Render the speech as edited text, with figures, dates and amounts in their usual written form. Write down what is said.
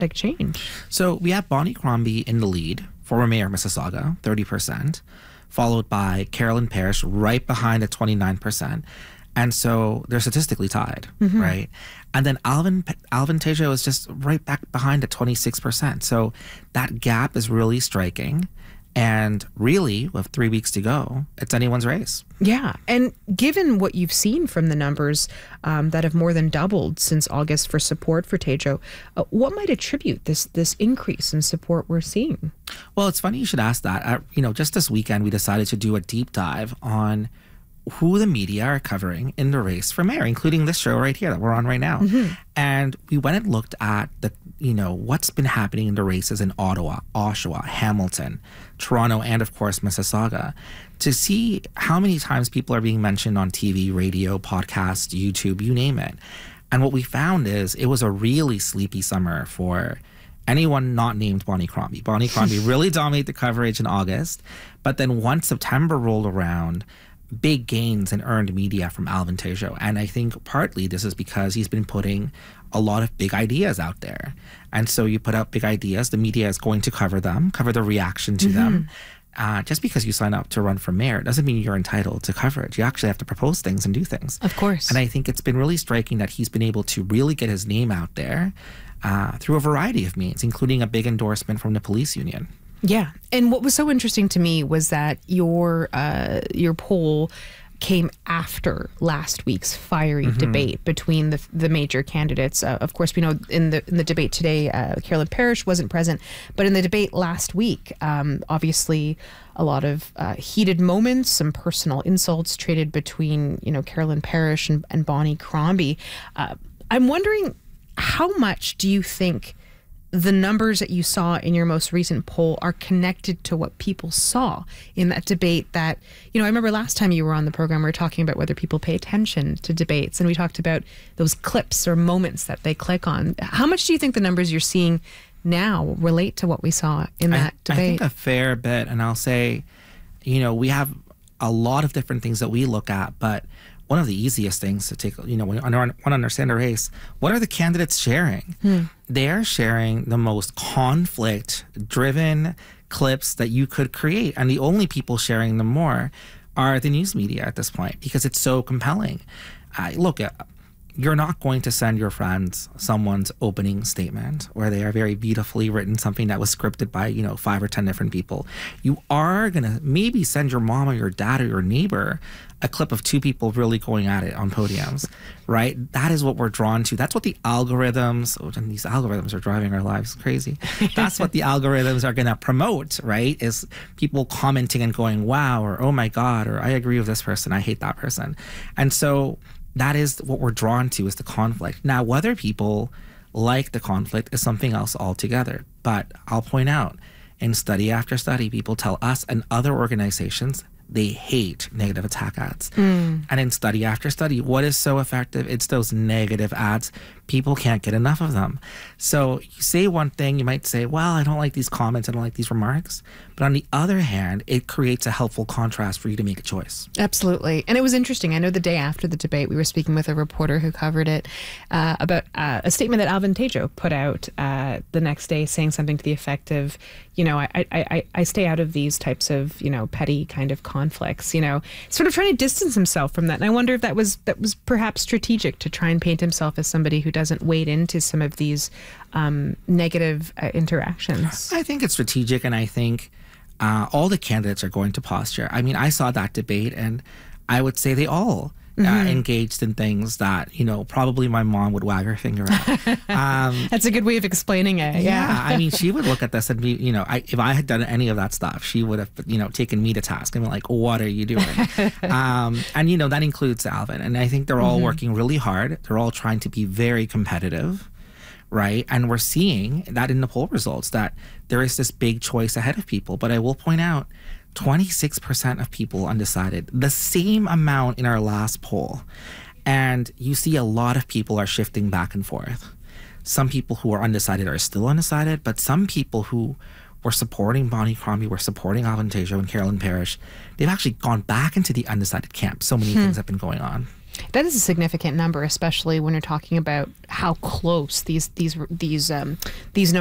like change? So we have Bonnie Crombie in the lead, former mayor of Mississauga, 30%, followed by Carolyn Parrish right behind at 29%. And so they're statistically tied, right? And then Alvin Tejo is just right back behind at 26%. So that gap is really striking. And really, with 3 weeks to go, it's anyone's race. Yeah. And given what you've seen from the numbers that have more than doubled since August for support for Tejo, what might attribute this increase in support we're seeing? Well, it's funny you should ask that. Just this weekend, we decided to do a deep dive on who the media are covering in the race for mayor, including this show right here that we're on right now. And we went and looked at what's been happening in the races in Ottawa, Oshawa, Hamilton, Toronto, and of course, Mississauga, to see how many times people are being mentioned on TV, radio, podcast, YouTube, you name it. And what we found is it was a really sleepy summer for anyone not named Bonnie Crombie. Bonnie Crombie really dominated the coverage in August. But then once September rolled around, big gains in earned media from Alvin Tejo. And I think partly this is because he's been putting a lot of big ideas out there. And so you put out big ideas, the media is going to cover them, cover the reaction to them. Just because you sign up to run for mayor doesn't mean you're entitled to coverage. You actually have to propose things and do things. Of course. And I think it's been really striking that he's been able to really get his name out there through a variety of means, including a big endorsement from the police union. Yeah. And what was so interesting to me was that your poll came after last week's fiery debate between the major candidates. Of course, we know in the debate today, Carolyn Parrish wasn't present, but in the debate last week, obviously a lot of heated moments, some personal insults traded between, Carolyn Parrish and Bonnie Crombie. I'm wondering, how much do you think the numbers that you saw in your most recent poll are connected to what people saw in that debate? That, I remember last time you were on the program, we were talking about whether people pay attention to debates, and we talked about those clips or moments that they click on. How much do you think the numbers you're seeing now relate to what we saw in that debate? I think a fair bit, and I'll say, we have a lot of different things that we look at, but one of the easiest things to take, when you want to understand a race, what are the candidates sharing? They're sharing the most conflict-driven clips that you could create. And the only people sharing them more are the news media at this point, because it's so compelling. Look, you're not going to send your friends someone's opening statement where they are very beautifully written, something that was scripted by, 5 or 10 different people. You are going to maybe send your mom or your dad or your neighbor a clip of 2 people really going at it on podiums, right? That is what we're drawn to. That's what the algorithms, and these algorithms are driving our lives crazy. That's what the algorithms are going to promote, right? Is people commenting and going, wow, or oh my God, or I agree with this person, I hate that person. And so that is what we're drawn to, is the conflict. Now, whether people like the conflict is something else altogether. But I'll point out, in study after study, people tell us and other organizations they hate negative attack ads. And in study after study, what is so effective? It's those negative ads. People can't get enough of them. So you say one thing, you might say, well, I don't like these comments, I don't like these remarks. But on the other hand, it creates a helpful contrast for you to make a choice. Absolutely. And it was interesting. I know the day after the debate, we were speaking with a reporter who covered it about a statement that Alvin Tejo put out the next day, saying something to the effect of, I stay out of these types of, petty kind of conflicts, sort of trying to distance himself from that. And I wonder if that was perhaps strategic, to try and paint himself as somebody who doesn't wade into some of these negative interactions. I think it's strategic, and I think all the candidates are going to posture. I mean, I saw that debate, and I would say they all engaged in things that, probably my mom would wag her finger at. That's a good way of explaining it. Yeah. I mean, she would look at this and be, if I had done any of that stuff, she would have, taken me to task and been like, what are you doing? And, that includes Alvin. And I think they're all working really hard. They're all trying to be very competitive. Right. And we're seeing that in the poll results, that there is this big choice ahead of people. But I will point out, 26% of people undecided, the same amount in our last poll. And you see a lot of people are shifting back and forth. Some people who are undecided are still undecided, but some people who were supporting Bonnie Crombie, were supporting Alvin Tejo and Carolyn Parrish, they've actually gone back into the undecided camp. So many things have been going on. That is a significant number, especially when you're talking about how close these